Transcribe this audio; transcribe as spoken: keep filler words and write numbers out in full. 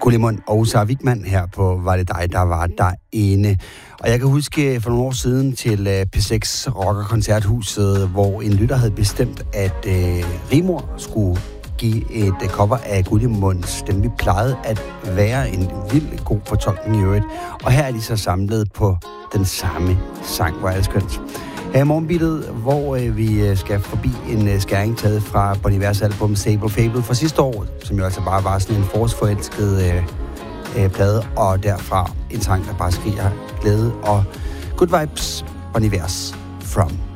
Guillermo og Sara Wigman her på Var det dig, der var derinde. Og jeg kan huske for nogle år siden til P seks Rocker-koncerthuset, hvor en lytter havde bestemt, at øh, Rimor skulle give et uh, cover af Guillermo's stemme. Vi plejede at være en vild god fortolkning i øvrigt. Og her er de så samlet på den samme sang, hvor er skønt. Her i morgenbillet, hvor øh, vi skal forbi en øh, skæring taget fra Bon Ivers album Sable Fable fra sidste år, som jo altså bare var sådan en forårsforelsket øh, øh, plade, og derfra en sang, der bare skriger glæde og good vibes, Bon Ivers From.